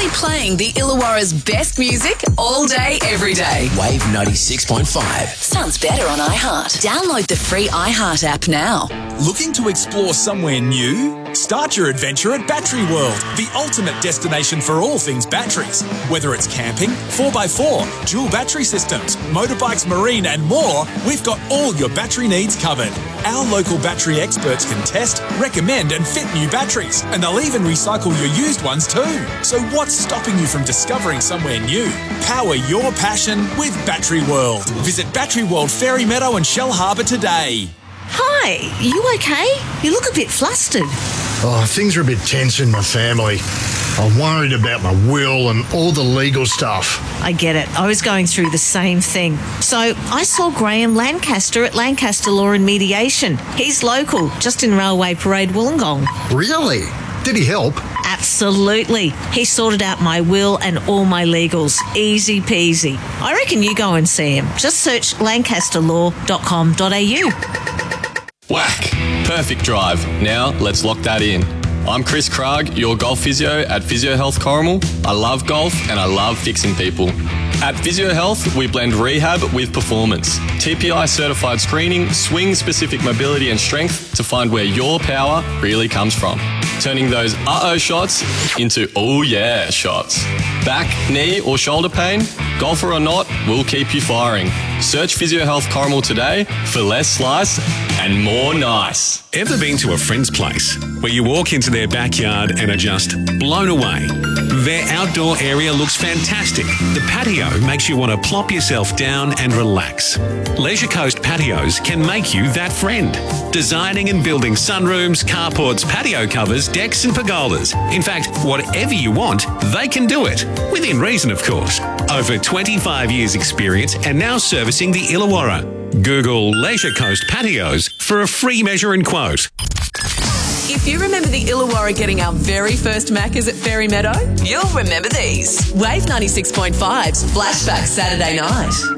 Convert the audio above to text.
Proudly playing the Illawarra's best music all day, every day. Wave 96.5. Sounds better on iHeart. Download the free iHeart app now. Looking to explore somewhere new? Start your adventure at Battery World, the ultimate destination for all things batteries. Whether it's camping, 4x4, dual battery systems, motorbikes, marine and more, we've got all your battery needs covered. Our local battery experts can test, recommend and fit new batteries, and they'll even recycle your used ones too. So what's stopping you from discovering somewhere new? Power your passion with Battery World. Visit Battery World Fairy Meadow and Shell Harbour today. Hi, you okay? You look a bit flustered. Oh, things are a bit tense in my family. I'm worried about my will and all the legal stuff. I get it. I was going through the same thing. So I saw Graham Lancaster at Lancaster Law and Mediation. He's local, just in Railway Parade, Wollongong. Really? Did he help? Absolutely. He sorted out my will and all my legals. Easy peasy. I reckon you go and see him. Just search lancasterlaw.com.au. Whack! Perfect drive. Now let's lock that in. I'm Chris Krug, your golf physio at Physio Health Corrimal. I love golf and I love fixing people. At Physio Health, we blend rehab with performance. TPI certified screening, swing specific mobility and strength to find where your power really comes from. Turning those uh-oh shots into oh yeah shots. Back, knee or shoulder pain? Golfer or not, we'll keep you firing. Search Physio Health Corrimal today for less slice and more nice. Ever been to a friend's place where you walk into their backyard and are just blown away? Their outdoor area looks fantastic. The patio makes you want to plop yourself down and relax. Leisure Coast Patios can make you that friend. Designing and building sunrooms, carports, patio covers, decks and pergolas. In fact, whatever you want, they can do it. Within reason, of course. Over 25 years experience and now servicing the Illawarra. Google Leisure Coast Patios for a free measure and quote. If you remember the Illawarra getting our very first Maccas at Fairy Meadow, you'll remember these. Wave 96.5's Flashback Saturday Night.